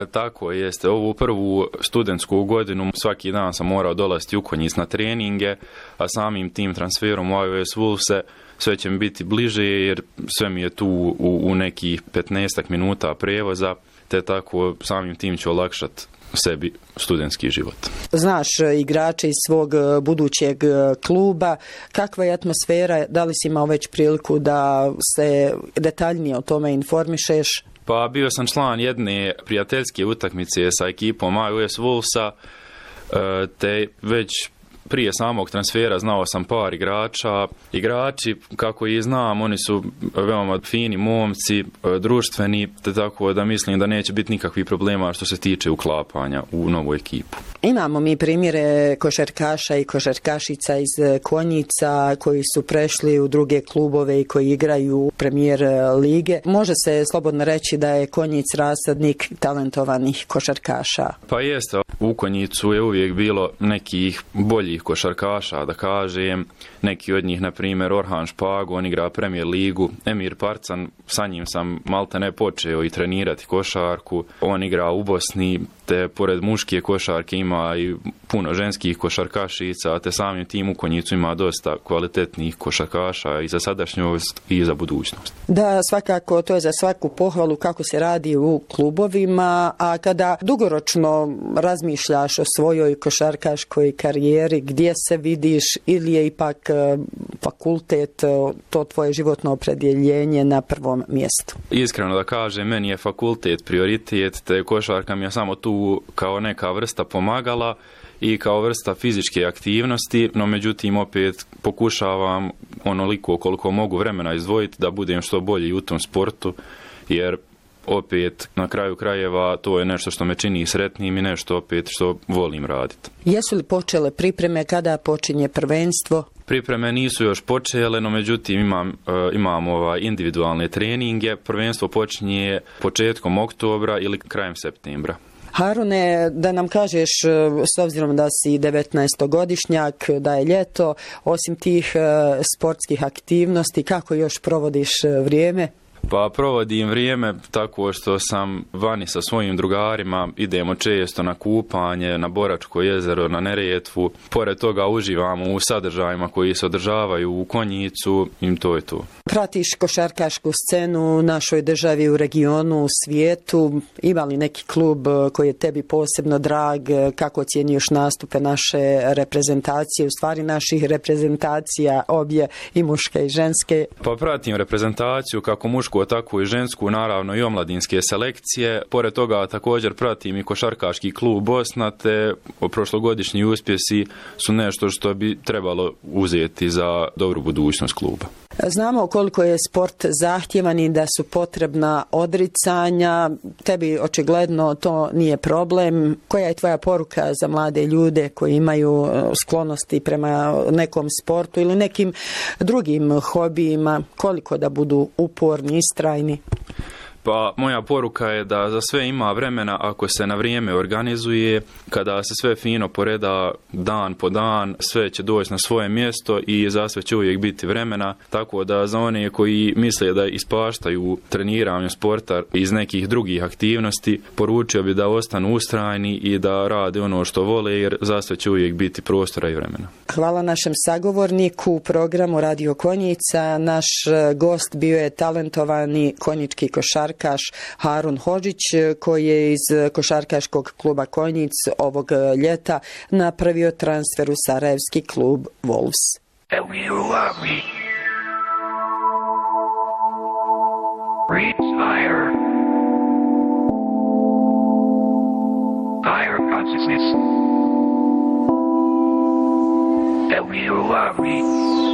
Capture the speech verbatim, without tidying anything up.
Tako jeste. Ovu prvu studentsku godinu svaki dan sam morao dolaziti u Konjic na treninge, a samim tim transferom u I O S Wolvese sve će mi biti bliže jer sve mi je tu u, u nekih petnaestak minuta prevoza, te tako samim tim ću olakšati sebi studentski život. Znaš igrače iz svog budućeg kluba, kakva je atmosfera, da li si imao već priliku da se detaljnije o tome informišeš? Pa bio sam član jedne prijateljske utakmice sa ekipom I O S Wolvesa, te već prije samog transfera znao sam par igrača. Igrači, kako i znam, oni su veoma fini momci, društveni, te tako da mislim da neće biti nikakvih problema što se tiče uklapanja u novu ekipu. Imamo mi primjere košarkaša i košarkašica iz Konjica koji su prešli u druge klubove i koji igraju u premijer lige. Može se slobodno reći da je Konjic rasadnik talentovanih košarkaša. Pa jeste, u Konjicu je uvijek bilo nekih boljih košarkaša, da kažem. Neki od njih, na primjer, Orhan Špago, on igra premijer ligu. Emir Parcan, sa njim sam malte ne počeo i trenirati košarku. On igra u Bosni, te pored muške košarke ima i puno ženskih košarkašica, te samim tim u Konjicu ima dosta kvalitetnih košarkaša i za sadašnjost i za budućnost. Da, svakako, to je za svaku pohvalu kako se radi u klubovima, a kada dugoročno razmišljaš o svojoj košarkaškoj karijeri, gdje se vidiš ili je ipak fakultet, to tvoje životno opredjeljenje na prvom mjestu? Iskreno da kažem, meni je fakultet prioritet, te košarka mi je samo tu kao neka vrsta pomagala i kao vrsta fizičke aktivnosti, no međutim opet pokušavam onoliko koliko mogu vremena izdvojiti da budem što bolji u tom sportu, jer opet na kraju krajeva to je nešto što me čini sretnim i nešto opet što volim raditi. Jesu li počele pripreme, kada počinje prvenstvo? Pripreme nisu još počele, no međutim imam, imam ovaj individualne treninge. Prvenstvo počinje početkom oktobra ili krajem septembra. Harune, da nam kažeš, s obzirom da si devetnaestogodišnjak, da je ljeto, osim tih sportskih aktivnosti, kako još provodiš vrijeme? Pa provodim vrijeme tako što sam vani sa svojim drugarima, idemo često na kupanje, na Boračko jezero, na Neretvu. Pored toga uživamo u sadržajima koji se održavaju u Konjicu i to je to. Pratiš košarkašku scenu u našoj državi, u regionu, u svijetu. Ima li neki klub koji je tebi posebno drag? Kako ocjenjuješ nastupe naše reprezentacije, u stvari naših reprezentacija, obje i muške i ženske? Pa pratim reprezentaciju kako mušku, tako i žensku, naravno i omladinske selekcije. Pored toga također pratim i košarkaški klub Bosna, te prošlogodišnji uspjesi su nešto što bi trebalo uzeti za dobru budućnost kluba. Znamo koliko je sport zahtjevan i da su potrebna odricanja. Tebi očigledno to nije problem. Koja je tvoja poruka za mlade ljude koji imaju sklonosti prema nekom sportu ili nekim drugim hobijima? Koliko da budu uporni, istrajni? Pa moja poruka je da za sve ima vremena ako se na vrijeme organizuje, kada se sve fino poreda dan po dan, sve će doći na svoje mjesto i za sve će uvijek biti vremena, tako da za one koji misle da ispaštaju treniranju sporta iz nekih drugih aktivnosti, poručio bi da ostanu ustrajni i da rade ono što vole, jer za sve će uvijek biti prostora i vremena. Hvala našem sagovorniku u programu Radio Konjica. Naš gost bio je talentovani konjički košarkaš Harun Hodžić, koji je iz košarkaškog kluba Konjic ovog ljeta napravio transfer u sarajevski klub Wolves. Higher consciousness. And we love me.